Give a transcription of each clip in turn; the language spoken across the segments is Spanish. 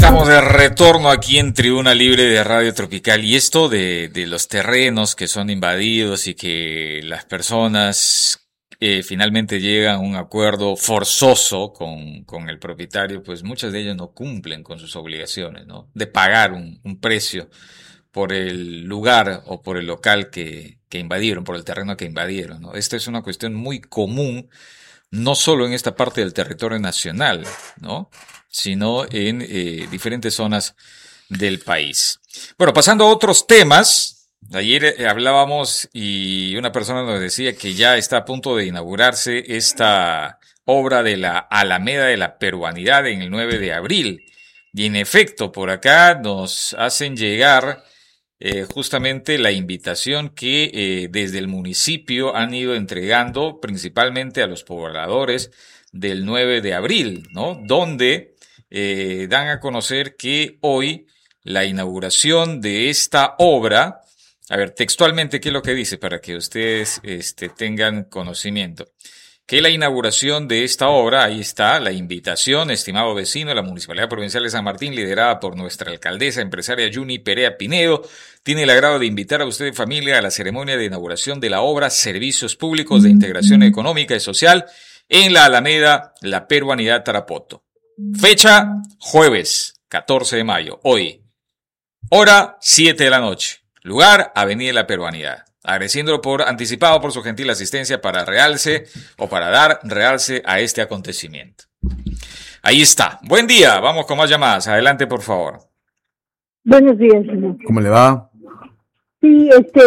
Estamos de retorno aquí en Tribuna Libre de Radio Tropical y esto de los terrenos que son invadidos y que las personas finalmente llegan a un acuerdo forzoso con el propietario, pues muchas de ellas no cumplen con sus obligaciones, ¿no? De pagar un precio por el lugar o por el local que invadieron, por el terreno que invadieron, ¿no? Esta es una cuestión muy común, no solo en esta parte del territorio nacional, ¿no? Sino en diferentes zonas del país. Bueno, pasando a otros temas, ayer hablábamos y una persona nos decía que ya está a punto de inaugurarse esta obra de la Alameda de la Peruanidad en el 9 de abril. Y en efecto, por acá nos hacen llegar justamente la invitación que desde el municipio han ido entregando principalmente a los pobladores del 9 de abril, ¿no? Donde dan a conocer que hoy la inauguración de esta obra, a ver, textualmente, ¿qué es lo que dice? Para que ustedes tengan conocimiento. Que la inauguración de esta obra, ahí está la invitación, estimado vecino de la Municipalidad Provincial de San Martín, liderada por nuestra alcaldesa empresaria Yuni Perea Pinedo, tiene el agrado de invitar a usted y familia a la ceremonia de inauguración de la obra Servicios Públicos de Integración Económica y Social en la Alameda La Peruanidad Tarapoto. Fecha, jueves 14 de mayo, hoy. Hora, 7 de la noche. Lugar, Avenida La Peruanidad. Agradeciéndolo por anticipado por su gentil asistencia para realce o para dar realce a este acontecimiento. Ahí está. Buen día. Vamos con más llamadas. Adelante, por favor. Buenos días, señor. ¿Cómo le va? Sí,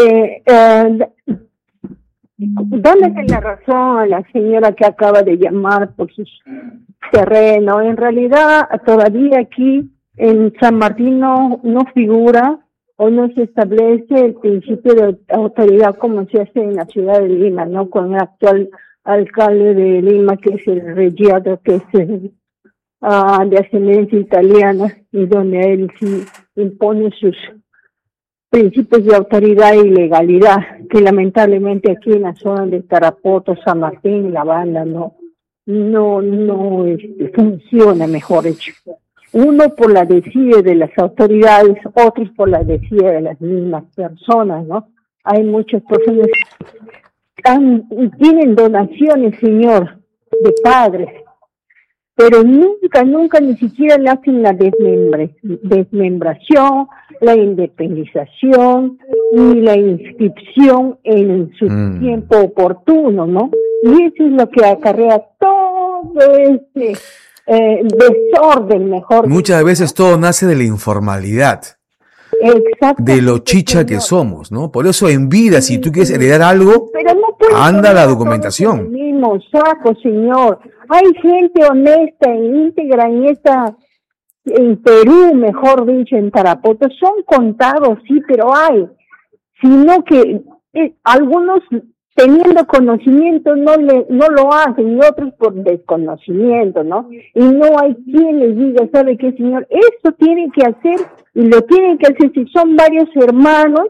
dándole la razón a la señora que acaba de llamar por sus terrenos. En realidad, todavía aquí en San Martín no figura o no se establece el principio de autoridad como se hace en la ciudad de Lima, ¿no? Con el actual alcalde de Lima, que es el Reggiato, que es de ascendencia italiana, y donde él sí impone sus principios de autoridad y legalidad, que lamentablemente aquí en la zona de Tarapoto, San Martín, La Banda, no funciona, mejor dicho. Uno por la desidia de las autoridades, otros por la desidia de las mismas personas, ¿no? Hay muchas personas que tienen donaciones, señor, de padres, pero nunca ni siquiera le hacen la desmembración, la independización y la inscripción en su tiempo oportuno, ¿no? Y eso es lo que acarrea todo desorden, mejor. Muchas veces todo nace de la informalidad. De lo chicha que somos, ¿no? Por eso en vida, si tú quieres heredar algo, anda la documentación. El mismo saco, señor. Hay gente honesta e íntegra en Perú, mejor dicho, en Tarapoto. Son contados, sí, pero hay. Sino que algunos teniendo conocimiento no lo hacen, y otros por desconocimiento, ¿no? Y no hay quien les diga, ¿sabe qué, señor? Esto tiene que hacer, y lo tienen que hacer. Si son varios hermanos,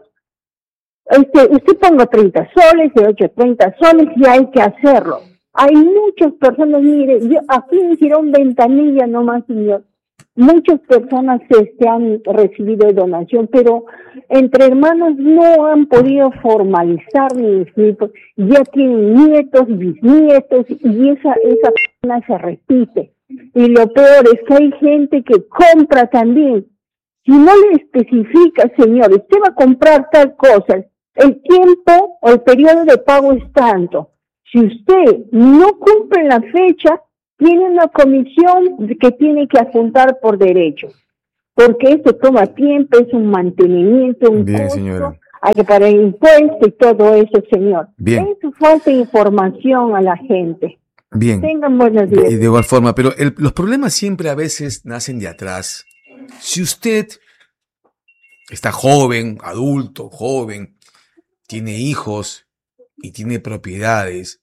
usted ponga 30 soles, de 8 a 30 soles, y hay que hacerlo. Hay muchas personas, mire, aquí me hicieron ventanilla nomás, señor. Muchas personas han recibido donación, pero entre hermanos no han podido formalizar ni inscribir. Ya tienen nietos, bisnietos, y esa persona se repite. Y lo peor es que hay gente que compra también. Si no le especifica, señor, usted va a comprar tal cosa, el tiempo o el periodo de pago es tanto. Si usted no cumple la fecha, tiene una comisión que tiene que apuntar por derecho, porque esto toma tiempo, es un mantenimiento, un Bien, costo, señora. hay que pagar impuestos y todo eso, señor. Bien. Eso falta información a la gente. Bien. Tengan buenos días. De igual forma, pero los problemas siempre a veces nacen de atrás. Si usted está joven, adulto, joven, tiene hijos y tiene propiedades,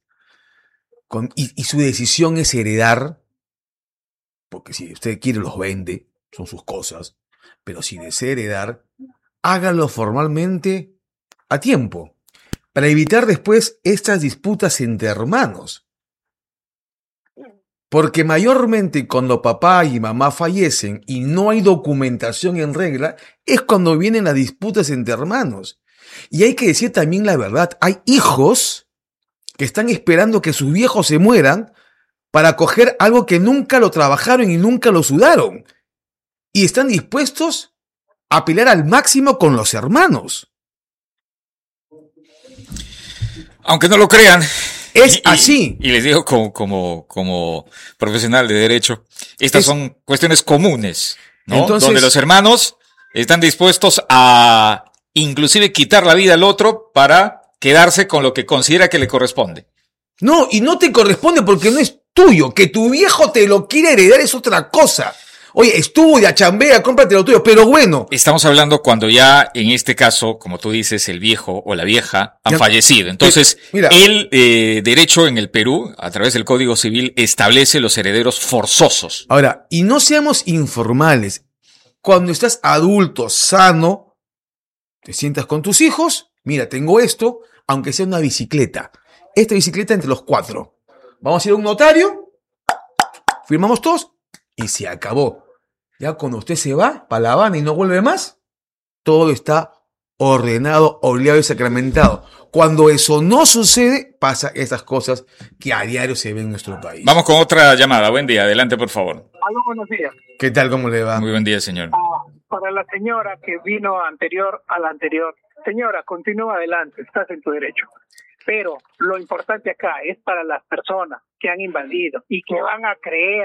y su decisión es heredar, porque si usted quiere los vende, son sus cosas, pero si desea heredar, hágalo formalmente a tiempo, para evitar después estas disputas entre hermanos. Porque mayormente cuando papá y mamá fallecen y no hay documentación en regla, es cuando vienen las disputas entre hermanos. Y hay que decir también la verdad, hay hijos que están esperando que sus viejos se mueran para coger algo que nunca lo trabajaron y nunca lo sudaron. Y están dispuestos a pelear al máximo con los hermanos. Aunque no lo crean. Es así. Y les digo como profesional de derecho, estas son cuestiones comunes, ¿no? Entonces, donde los hermanos están dispuestos a inclusive quitar la vida al otro para quedarse con lo que considera que le corresponde. No, y no te corresponde porque no es tuyo. Que tu viejo te lo quiere heredar es otra cosa. Oye, estudia, chambea, cómprate lo tuyo, pero bueno. Estamos hablando cuando ya, en este caso, como tú dices, el viejo o la vieja han fallecido. Entonces, mira, el derecho en el Perú, a través del Código Civil, establece los herederos forzosos. Ahora, y no seamos informales. Cuando estás adulto, sano, te sientas con tus hijos, mira, tengo esto, aunque sea una bicicleta. Esta bicicleta entre los 4. Vamos a ir a un notario, firmamos todos y se acabó. Ya cuando usted se va para La Habana y no vuelve más, todo está ordenado, obligado y sacramentado. Cuando eso no sucede, pasa esas cosas que a diario se ven en nuestro país. Vamos con otra llamada. Buen día. Adelante, por favor. Aló, buenos días. ¿Qué tal? ¿Cómo le va? Muy buen día, señor. Para la señora que vino anterior a la anterior. Señora, continúa adelante. Estás en tu derecho. Pero lo importante acá es para las personas que han invadido y que van a creer,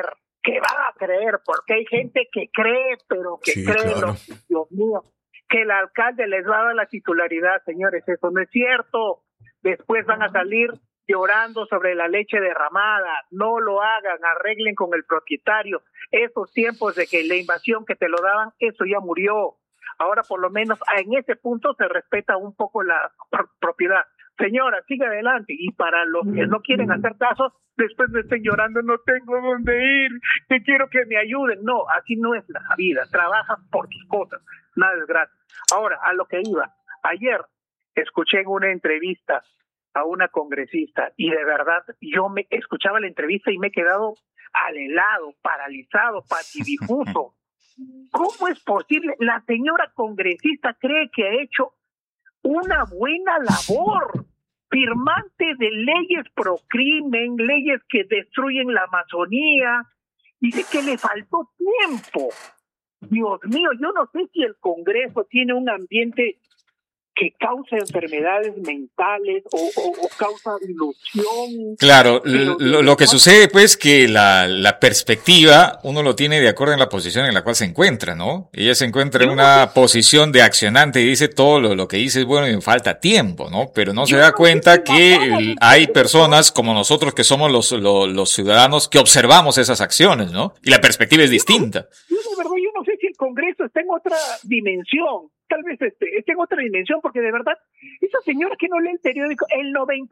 porque hay gente que cree, pero que cree, claro. Dios mío, que el alcalde les va a dar la titularidad, señores, eso no es cierto. Después van a salir llorando sobre la leche derramada. No lo hagan, arreglen con el propietario. Esos tiempos de que la invasión que te lo daban, eso ya murió. Ahora por lo menos en ese punto se respeta un poco la propiedad. Señora, sigue adelante. Y para los que no quieren hacer caso, después me estén llorando, no tengo dónde ir, que quiero que me ayuden. No, así no es la vida. Trabaja por tus cosas, nada es gratis. Ahora, a lo que iba. Ayer escuché en una entrevista a una congresista y de verdad yo me escuchaba la entrevista y me he quedado alelado, paralizado, patidifuso. ¿Cómo es posible? La señora congresista cree que ha hecho una buena labor, firmante de leyes pro crimen, leyes que destruyen la Amazonía, dice que le faltó tiempo. Dios mío, yo no sé si el Congreso tiene un ambiente que causa enfermedades mentales o causa ilusión. Claro, lo que sucede pues que la perspectiva uno lo tiene de acuerdo en la posición en la cual se encuentra, ¿no? Ella se encuentra en una posición de accionante y dice todo lo que dice es bueno y me falta tiempo, ¿no? Pero no se da cuenta que hay personas como nosotros que somos los ciudadanos que observamos esas acciones, ¿no? Y la perspectiva es distinta. Yo de verdad, yo no sé si el Congreso está en otra dimensión. Tal vez esté en otra dimensión, porque de verdad, esa señora que no lee el periódico, el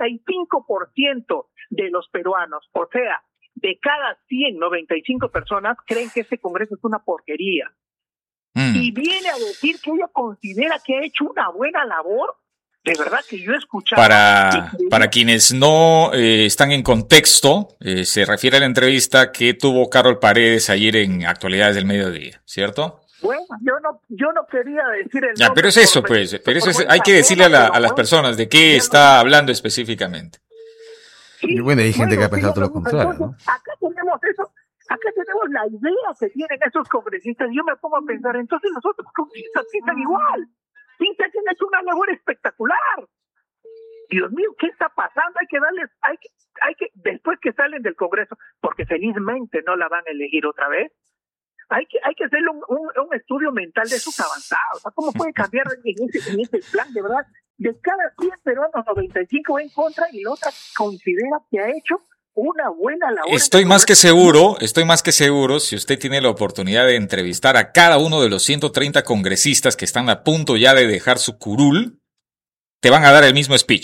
95% de los peruanos, o sea, de cada 95 personas, creen que este Congreso es una porquería. Y viene a decir que ella considera que ha hecho una buena labor. De verdad que yo he escuchado... Para quienes no están en contexto, se refiere a la entrevista que tuvo Carol Paredes ayer en Actualidades del Mediodía, ¿cierto? Bueno, yo no quería decir el ya, nombre. pero es eso, pues. Pero eso es, hay que decirle a las personas de qué está hablando específicamente. Sí, y bueno, hay gente que ha pensado todo lo contrario, ¿no? Acá tenemos eso. Acá tenemos la idea que tienen esos congresistas. Yo me pongo a pensar, entonces los otros congresistas piensan igual. Piensan que han hecho una labor espectacular. Dios mío, ¿qué está pasando? Hay que darles, hay que, después que salen del Congreso, porque felizmente no la van a elegir otra vez, hay que hacerle un estudio mental de esos avanzados. O sea, ¿cómo puede cambiar en ese plan, de verdad? De cada 100 peruanos, 95 va en contra y la otra considera que ha hecho una buena labor. Estoy más que seguro, si usted tiene la oportunidad de entrevistar a cada uno de los 130 congresistas que están a punto ya de dejar su curul, te van a dar el mismo speech.